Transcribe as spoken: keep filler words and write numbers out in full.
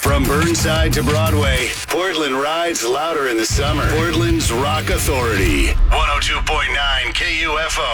From Burnside to Broadway, Portland rides louder in the summer. Portland's Rock Authority. one oh two point nine K U F O.